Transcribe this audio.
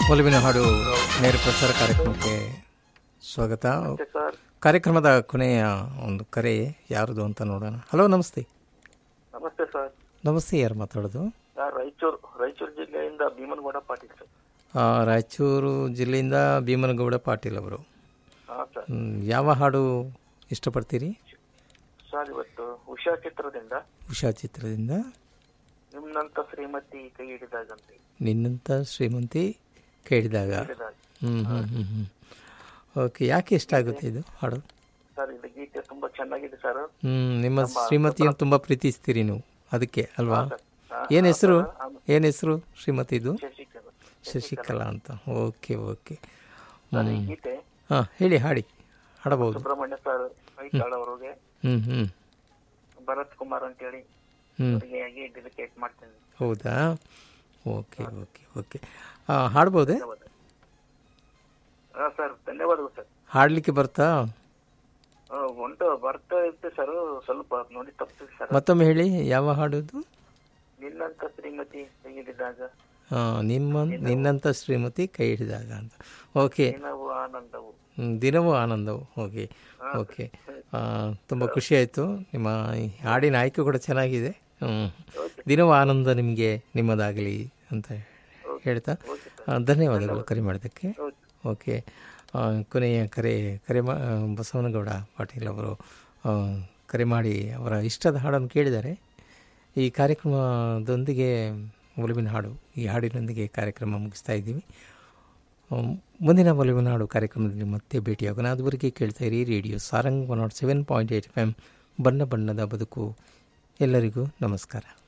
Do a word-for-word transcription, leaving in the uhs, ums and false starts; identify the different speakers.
Speaker 1: ಒಲವಿನ ಹಾಡು ನೇರ ಪ್ರಸಾರ ಕಾರ್ಯಕ್ರಮಕ್ಕೆ ಸ್ವಾಗತ. ಕಾರ್ಯಕ್ರಮದ ಕೊನೆಯ ಒಂದು ಕರೆ ಯಾರ್ದು ಅಂತ ನೋಡೋಣ. ಹಲೋ, ನಮಸ್ತೆ.
Speaker 2: ನಮಸ್ತೆ ಸರ್.
Speaker 1: ನಮಸ್ತೆ, ಯಾರು ಮಾತಾಡೋದು?
Speaker 2: ರಾಯಚೂರು ರಾಯಚೂರು ಜಿಲ್ಲೆಯಿಂದ ಭೀಮನಗೌಡ ಪಾಟೀಲ್ ಸರ್.
Speaker 1: ರಾಯಚೂರು ಜಿಲ್ಲೆಯಿಂದ ಭೀಮನಗೌಡ ಪಾಟೀಲ್ ಅವರು. ಯಾವ ಹಾಡು ಇಷ್ಟಪಡ್ತೀರಿ
Speaker 2: ಸರ್? ಇವತ್ತು ಉಷಾ ಚಿತ್ರದಿಂದ
Speaker 1: ಉಷಾ ಚಿತ್ರದಿಂದ
Speaker 2: ನಿನ್ನಂತ ಶ್ರೀಮತಿ ಕೈ ಹಿಡಿದಾಗಂತೆ.
Speaker 1: ನಿನ್ನಂತ ಶ್ರೀಮಂತಿ ಕೈ ಹಿಡಿದಾಗ. ಹ್ಮ್ ಹ್ಮ್ ಹ್ಮ್ ಹ್ಮ್ ಓಕೆ. ಯಾಕೆ ಇಷ್ಟ ಆಗುತ್ತೆ ಇದು ಹಾಡು?
Speaker 2: ಸರ್, ಇದು ಗೀತೆ ತುಂಬಾ ಚೆನ್ನಾಗಿದೆ ಸರ್.
Speaker 1: ಹ್ಮ್ ನಿಮ್ಮ ಶ್ರೀಮತಿಯನ್ನು ತುಂಬಾ ಪ್ರೀತಿಸ್ತೀರಿ ನೀವು, ಅದಕ್ಕೆ ಅಲ್ವಾ? ಏನ್ ಹೆಸರು ಏನ್ ಹೆಸರು ಶ್ರೀಮತಿದು? ಶಶಿಕಲಾ ಅಂತ. Okay okay.
Speaker 2: ಗೀತೆ
Speaker 1: ಹಾ ಹೇಳಿ, ಹಾಡಿ ಹಾಡಬಹುದು.
Speaker 2: ಸುಬ್ರಹ್ಮಣ್ಯ ಸರ್ ಅವರಿಗೆ,
Speaker 1: ಹ್ಮ್ ಹ್ಮ್
Speaker 2: ಭರತ್ ಕುಮಾರ್ ಅಂತೇಳಿ ಡೆಡಿಕೇಟ್ ಮಾಡ್ತೇನೆ.
Speaker 1: ಹೌದಾ? Okay okay okay. ಹಾಡ್ಬೋದೇ
Speaker 2: ಸರ್? ಧನ್ಯವಾದಗಳು ಸರ್.
Speaker 1: ಹಾಡ್ಲಿಕ್ಕೆ ಬರ್ತಾ
Speaker 2: ಉಂಟು, ಬರ್ತಾ ಇರುತ್ತೆ ಸರ್. ಸ್ವಲ್ಪ ನೋಡಿ ತಪ್ಪಿದೆ ಸರ್.
Speaker 1: ಮತ್ತೊಮ್ಮೆ ಹೇಳಿ, ಯಾವ ಹಾಡೋದು?
Speaker 2: ನಿನ್ನಂತ ಶ್ರೀಮತಿ ಕೈ ಹಿಡಿದಾಗ.
Speaker 1: ಹಾ, ನಿಮ್ಮ ನಿನ್ನಂತ ಶ್ರೀಮತಿ ಕೈ ಹಿಡಿದಾಗ ಅಂತ. ಓಕೆ.
Speaker 2: ದಿನವೂ ಆನಂದವು.
Speaker 1: ದಿನವೂ ಆನಂದವು. Okay okay. ತುಂಬ ಖುಷಿ ಆಯಿತು. ನಿಮ್ಮ ಹಾಡಿನ ಆಯ್ಕೆ ಕೂಡ ಚೆನ್ನಾಗಿದೆ. ದಿನವೂ ಆನಂದ ನಿಮಗೆ ನಿಮ್ಮದಾಗಲಿ ಅಂತ ಹೇಳ್ತಾ ಧನ್ಯವಾದಗಳು ಕರೆ ಮಾಡೋದಕ್ಕೆ. ಓಕೆ. ಕೊನೆಯ ಕರೆ ಕರೆ ಮಾ ಬಸವನಗೌಡ ಪಾಟೀಲ್ ಅವರು ಕರೆ ಮಾಡಿ ಅವರ ಇಷ್ಟದ ಹಾಡನ್ನು ಕೇಳಿದ್ದಾರೆ. ಈ ಕಾರ್ಯಕ್ರಮದೊಂದಿಗೆ ಒಲವಿನ ಹಾಡು, ಈ ಹಾಡಿನೊಂದಿಗೆ ಕಾರ್ಯಕ್ರಮ ಮುಗಿಸ್ತಾ ಇದ್ದೀವಿ. ಮುಂದಿನ ಒಲವಿನ ಹಾಡು ಕಾರ್ಯಕ್ರಮದಲ್ಲಿ ಮತ್ತೆ ಭೇಟಿಯಾಗೋಣ. ಅದುವರೆಗೆ ಕೇಳ್ತಾ ಇರಿ radio Sarang one not seven point eight F M. ಬಣ್ಣ ಬಣ್ಣದ ಬದುಕು. ಎಲ್ಲರಿಗೂ ನಮಸ್ಕಾರ.